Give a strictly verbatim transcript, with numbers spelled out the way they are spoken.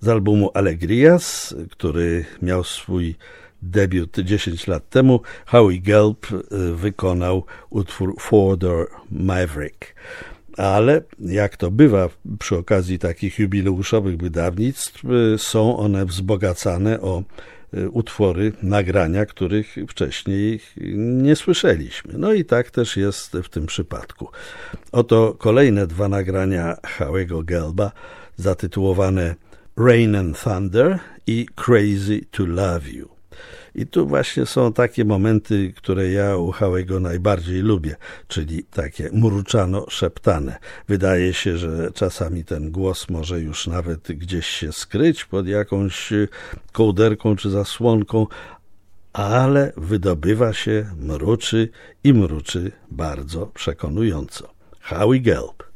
z albumu Alegrias, który miał swój debiut dziesięć lat temu, Howie Gelb wykonał utwór Fodor Maverick. Ale jak to bywa przy okazji takich jubileuszowych wydawnictw, są one wzbogacane o utwory, nagrania, których wcześniej nie słyszeliśmy. No i tak też jest w tym przypadku. Oto kolejne dwa nagrania Howiego Gelba, zatytułowane Rain and Thunder i Crazy to Love You. I tu właśnie są takie momenty, które ja u Howiego najbardziej lubię, czyli takie mruczano-szeptane. Wydaje się, że czasami ten głos może już nawet gdzieś się skryć pod jakąś kołderką czy zasłonką, ale wydobywa się, mruczy i mruczy bardzo przekonująco. Howie Gelb.